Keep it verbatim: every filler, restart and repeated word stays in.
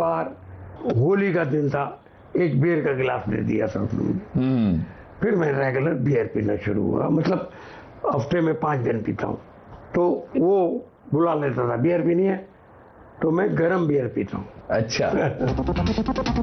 बार होली का दिन था, एक बियर का गिलास दे दिया था उसने मुझे। फिर मैं रेगुलर बियर पीना शुरू हुआ, मतलब हफ्ते में पाँच दिन पीता हूँ। तो वो बुला लेता था, बियर पीनी है, तो मैं गरम बियर पीता हूँ। अच्छा।